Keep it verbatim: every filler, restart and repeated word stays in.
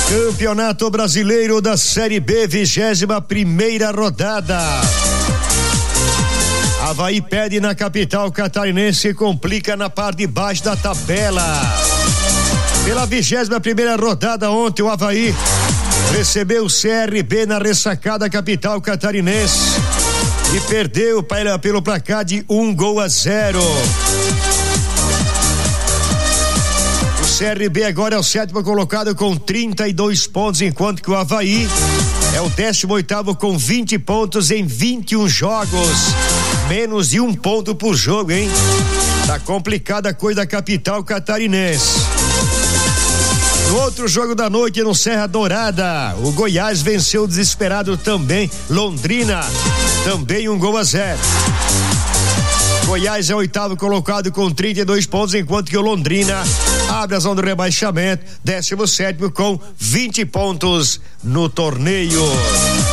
Campeonato Brasileiro da Série B, vigésima primeira rodada. Avaí perde na capital catarinense e complica na parte de baixo da tabela. Pela vigésima primeira rodada ontem, o Avaí recebeu o C R B na ressacada capital catarinense e perdeu para, pelo placar de um gol a zero. O C R B agora é o sétimo colocado com trinta e dois pontos, enquanto que o Avaí é o décimo oitavo com vinte pontos em vinte e um jogos. Menos de um ponto por jogo, hein? Tá complicada a coisa da capital catarinense. No outro jogo da noite, no Serra Dourada, o Goiás venceu desesperado também Londrina, também um gol a zero. Goiás é o oitavo colocado com trinta e dois pontos, enquanto que o Londrina abre a zona do rebaixamento, décimo sétimo com vinte pontos no torneio.